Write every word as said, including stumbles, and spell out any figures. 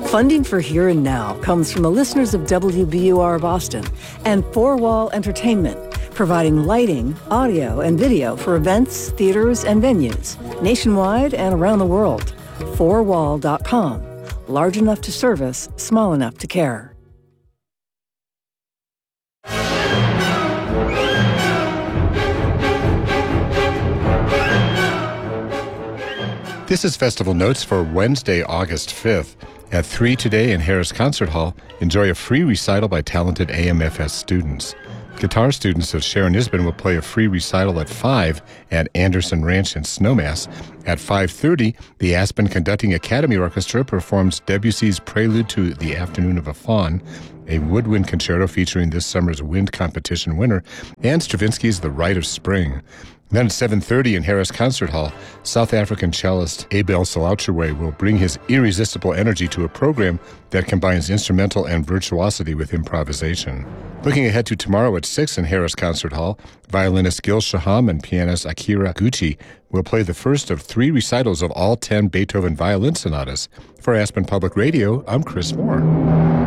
Funding for Here and Now comes from the listeners of W B U R Boston and Four Wall Entertainment, providing lighting, audio, and video for events, theaters, and venues nationwide and around the world. four wall dot com. Large enough to service, small enough to care. This is Festival Notes for Wednesday, August fifth. At three today in Harris Concert Hall, enjoy a free recital by talented A M F S students. Guitar students of Sharon Isbin will play a free recital at five at Anderson Ranch in Snowmass. At five thirty, the Aspen Conducting Academy Orchestra performs Debussy's Prelude to the Afternoon of a Faun, a woodwind concerto featuring this summer's wind competition winner, and Stravinsky's The Rite of Spring. Then at seven thirty in Harris Concert Hall, South African cellist Abel Selouchaway will bring his irresistible energy to a program that combines instrumental and virtuosity with improvisation. Looking ahead to tomorrow at six in Harris Concert Hall, violinist Gil Shaham and pianist Akira Gucci will play the first of three recitals of all ten Beethoven violin sonatas. For Aspen Public Radio, I'm Chris Moore.